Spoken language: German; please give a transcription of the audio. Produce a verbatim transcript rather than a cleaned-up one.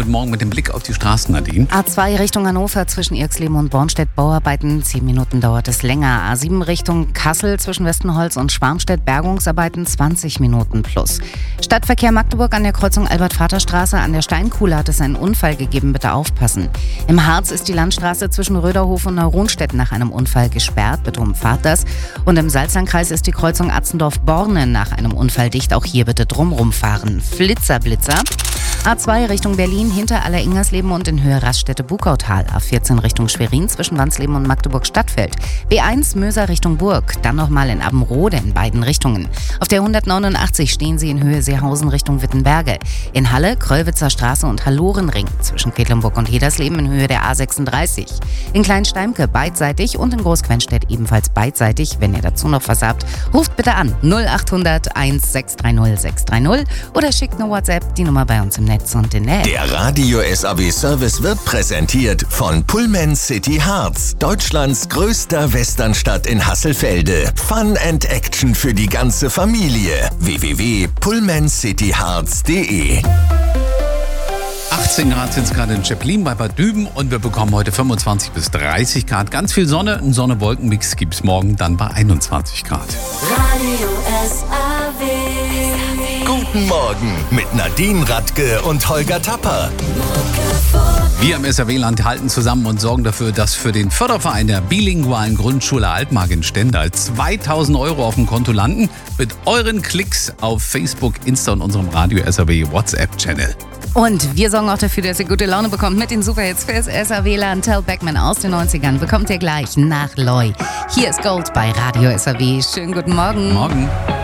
guten Morgen mit dem Blick auf die Straßen, Nadine. A zwei Richtung Hannover zwischen Irxleben und Bornstedt Bauarbeiten. Zehn Minuten dauert es länger. A sieben Richtung Kassel zwischen Westenholz und Schwarmstedt Bergungsarbeiten zwanzig Minuten plus. Stadtverkehr Magdeburg an der Kreuzung Albert-Vater-Straße. An der Steinkuhle hat es einen Unfall gegeben. Bitte aufpassen. Im Harz ist die Landstraße zwischen Röderhof und Neuronstedt nach einem Unfall gesperrt. Bitte umfahrt das. Und im Salzlandkreis ist die Kreuzung Atzendorf-Borne nach einem Unfall dicht. Auch hier bitte drumrum fahren. Flitzer, Blitzer. A zwei Richtung Berlin hinter Alleringersleben und in Höhe Raststätte-Bukautal. A vierzehn Richtung Schwerin zwischen Wandsleben und Magdeburg-Stadtfeld. B eins Möser Richtung Burg. Dann nochmal in Abbenrode in beiden Richtungen. Auf der hundertneunundachtzig stehen Sie in Höhe Seehausen Richtung Wittenberge. In Halle, Kröllwitzer Straße und Hallorenring zwischen Quedlinburg und Hedersleben in Höhe der A sechsunddreißig. In Kleinsteimke beidseitig und in Großquenstedt ebenfalls beidseitig. Wenn ihr dazu noch was habt, ruft bitte an null acht hundert eins sechs drei null sechs drei null oder schickt eine WhatsApp, die Nummer bei uns im Netz und in der App. Der Radio S A W Service wird präsentiert von Pullman City Harz, Deutschlands größter Westernstadt in Hasselfelde. Fun and Action für die ganze Familie. w w w punkt pullman city harz punkt de achtzehn Grad sind es gerade in Schäplin bei Bad Düben und wir bekommen heute fünfundzwanzig bis dreißig Grad. Ganz viel Sonne, einen Sonne-Wolken-Mix gibt es morgen dann bei einundzwanzig Grad. Radio S A W. Guten Morgen mit Nadine Radke und Holger Tapper. Wir im S A W-Land halten zusammen und sorgen dafür, dass für den Förderverein der bilingualen Grundschule Altmark in Stendal zweitausend Euro auf dem Konto landen mit euren Klicks auf Facebook, Insta und unserem Radio S A W WhatsApp-Channel. Und wir sorgen auch dafür, dass ihr gute Laune bekommt mit den Superhits fürs S A W-Land. Tell Backman aus den neunzigern bekommt ihr gleich nach Loy. Hier ist Gold bei Radio S A W. Schönen guten Morgen. Morgen.